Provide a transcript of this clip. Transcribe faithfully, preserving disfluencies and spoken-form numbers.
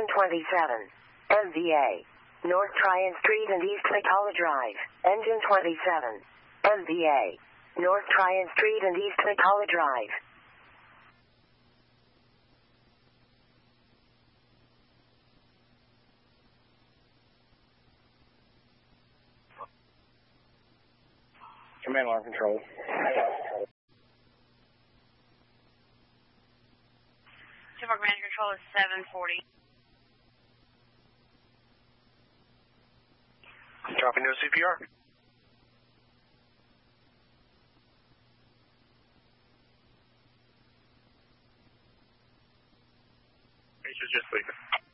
Engine twenty-seven. M V A. North Tryon Street and East Matala Drive. Engine twenty-seven. M V A. North Tryon Street and East Matala Drive. Command alarm control. Super command control is seven forty. Dropping no C P R. He's just leaving.